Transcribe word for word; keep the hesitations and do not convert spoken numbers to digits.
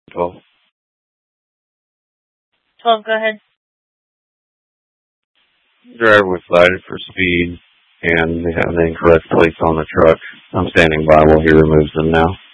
twelve. twelve, go ahead. Driver was cited for speed, and they have the incorrect plates on the truck. I'm standing by while he removes them now.